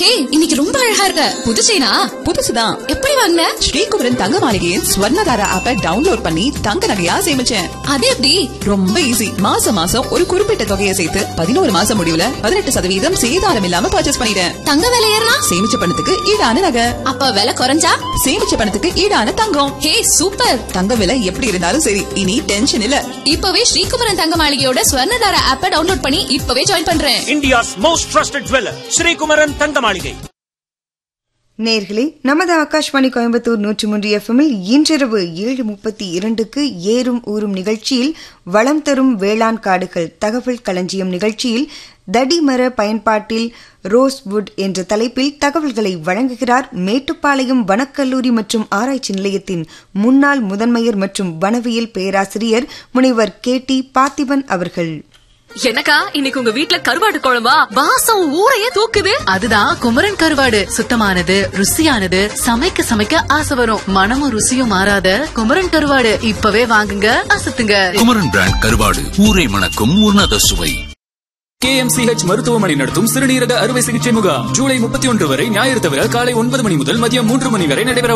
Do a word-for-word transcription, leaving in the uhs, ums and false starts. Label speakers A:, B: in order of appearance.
A: ஹே, இன்னைக்கு ரொம்ப அழகா இருக்க. புது செயினா?
B: புதுசுதான்.
A: எப்படி வாங்குன?
B: ஸ்ரீகுமரன் தங்க மாளிகையின் ஸ்வர்ணதாரா ஆப்பை டவுன்லோட் பண்ணி தங்க நகையா சேமிச்சேன்.
A: அது எப்படி?
B: ரொம்ப ஈஸி. மாசம் மாசம் ஒரு குறிப்பிட்ட தொகையை சேர்த்து பதினோரு மாசம் முடிவுல பதினெட்டு சதவீதம் சேதாரம் இல்லாம பர்ச்சேஸ் பண்ணிட்டேன்.
A: தங்க விலை ஏறினா?
B: சேமிச்ச பணத்துக்கு ஈடான நகை.
A: அப்ப விலை குறைஞ்சா?
B: சேமிச்ச பணத்துக்கு ஈடான தங்கம்.
A: ஹே, சூப்பர்.
B: தங்க விலை எப்படி இருந்தாலும் சரி, இனி டென்ஷன் இல்ல.
A: இப்பவே ஸ்ரீகுமரன் தங்க மாளிகையோட ஸ்வர்ணதாரா ஆப்பை டவுன்லோட் பண்ணி இப்பவே ஜாயின் பண்றேன்.
C: India's most trusted jeweller Sri Kumaran தங்க மாளிகை.
D: நேர்களே, நமது ஆகாஷ்வாணி கோயம்புத்தூர் நூற்றி மூன்று எஃப்எம்மில் இன்றிரவு ஏழு முப்பத்தி இரண்டுக்கு ஏறும் ஊறும் நிகழ்ச்சியில் வளம் தரும் வேளாண் காடுகள் தகவல் களஞ்சியம் நிகழ்ச்சியில் தடிமர பயன்பாட்டில் ரோஸ்வுட் என்ற தலைப்பில் தகவல்களை வழங்குகிறார் மேட்டுப்பாளையம் வனக்கல்லூரி மற்றும் ஆராய்ச்சி நிலையத்தின் முன்னாள் முதன்மையர் மற்றும் வனவியல் பேராசிரியர் முனைவர் கே டி பார்த்திபன் அவர்கள்.
E: எனக்கா இன்னைக்கு உங்க வீட்ல கருவாடு குழம்பா? வாசம் ஊரையே தூக்குது.
F: அதுதான் குமரன் கருவாடு. சுத்தமானது, ருசியானது, சமைக்க சமைக்க ஆசை வரும். மனமும் ருசியும் மாறாத குமரன் கருவாடு இப்பவே வாங்குங்க, அசத்துங்க.
G: குமரன் பிராண்ட் கருவாடு, ஊரை மணக்கும் உன்னத சுவை.
H: கே எம் சி ஹெச் மருத்துவமனை நடத்தும் சிறுநீரக அறுவை சிகிச்சை முகாம் ஜூலை முப்பத்தி ஒன்று வரை ஞாயிறு தவிர காலை ஒன்பது மணி முதல் மதியம் மூன்று மணி வரை நடைபெற